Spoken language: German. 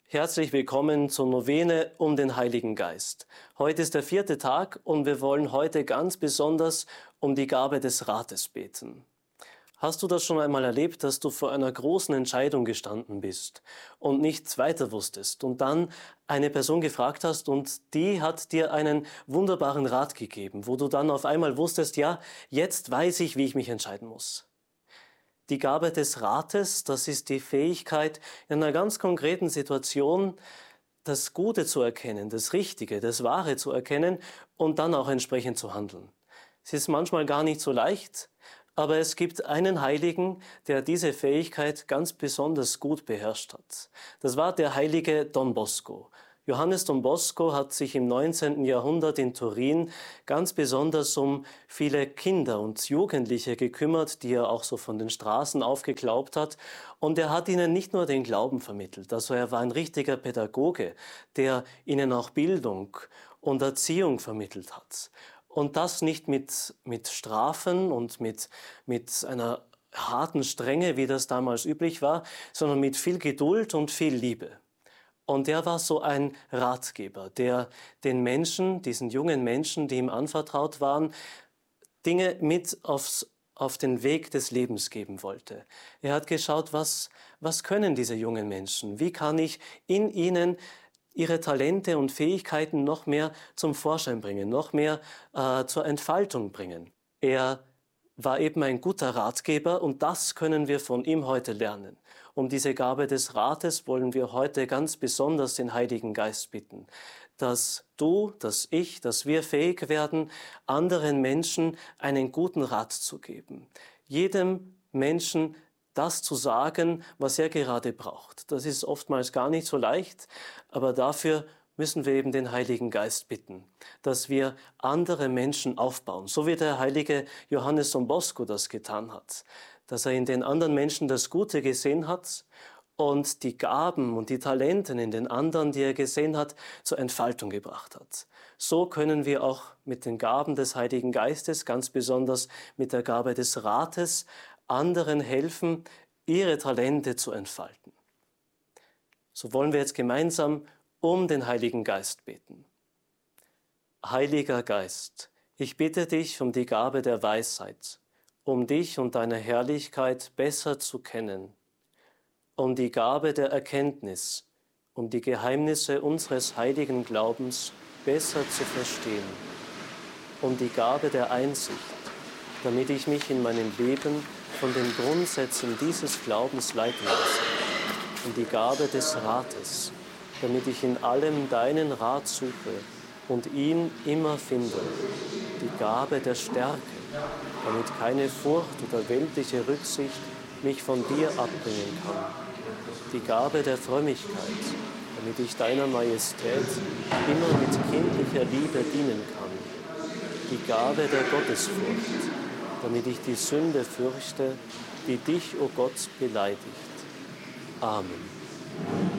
Herzlich willkommen zur Novene um den Heiligen Geist. Heute ist der 4. Tag und wir wollen heute ganz besonders um die Gabe des Rates beten. Hast du das schon einmal erlebt, dass du vor einer großen Entscheidung gestanden bist und nichts weiter wusstest und dann eine Person gefragt hast und die hat dir einen wunderbaren Rat gegeben, wo du dann auf einmal wusstest, ja, jetzt weiß ich, wie ich mich entscheiden muss. Die Gabe des Rates, das ist die Fähigkeit, in einer ganz konkreten Situation das Gute zu erkennen, das Richtige, das Wahre zu erkennen und dann auch entsprechend zu handeln. Es ist manchmal gar nicht so leicht, aber es gibt einen Heiligen, der diese Fähigkeit ganz besonders gut beherrscht hat. Das war der heilige Don Bosco. Johannes Don Bosco hat sich im 19. Jahrhundert in Turin ganz besonders um viele Kinder und Jugendliche gekümmert, die er auch so von den Straßen aufgeglaubt hat. Und er hat ihnen nicht nur den Glauben vermittelt, also er war ein richtiger Pädagoge, der ihnen auch Bildung und Erziehung vermittelt hat. Und das nicht mit Strafen und mit einer harten Strenge, wie das damals üblich war, sondern mit viel Geduld und viel Liebe. Und er war so ein Ratgeber, der den Menschen, diesen jungen Menschen, die ihm anvertraut waren, Dinge mit auf den Weg des Lebens geben wollte. Er hat geschaut, was können diese jungen Menschen? Wie kann ich in ihnen ihre Talente und Fähigkeiten noch mehr zum Vorschein bringen, noch mehr zur Entfaltung bringen? Er war eben ein guter Ratgeber und das können wir von ihm heute lernen. Um diese Gabe des Rates wollen wir heute ganz besonders den Heiligen Geist bitten, dass du, dass ich, dass wir fähig werden, anderen Menschen einen guten Rat zu geben. Jedem Menschen das zu sagen, was er gerade braucht. Das ist oftmals gar nicht so leicht, aber dafür müssen wir eben den Heiligen Geist bitten, dass wir andere Menschen aufbauen, so wie der heilige Johannes Don Bosco das getan hat, dass er in den anderen Menschen das Gute gesehen hat und die Gaben und die Talenten in den anderen, die er gesehen hat, zur Entfaltung gebracht hat. So können wir auch mit den Gaben des Heiligen Geistes, ganz besonders mit der Gabe des Rates, anderen helfen, ihre Talente zu entfalten. So wollen wir jetzt gemeinsam um den Heiligen Geist beten. Heiliger Geist, ich bitte dich um die Gabe der Weisheit, um dich und deine Herrlichkeit besser zu kennen, um die Gabe der Erkenntnis, um die Geheimnisse unseres heiligen Glaubens besser zu verstehen, um die Gabe der Einsicht, damit ich mich in meinem Leben von den Grundsätzen dieses Glaubens leiten lasse, um die Gabe des Rates, damit ich in allem deinen Rat suche und ihn immer finde, die Gabe der Stärke, damit keine Furcht oder weltliche Rücksicht mich von dir abbringen kann, die Gabe der Frömmigkeit, damit ich deiner Majestät immer mit kindlicher Liebe dienen kann, die Gabe der Gottesfurcht, damit ich die Sünde fürchte, die dich, o Gott, beleidigt. Amen.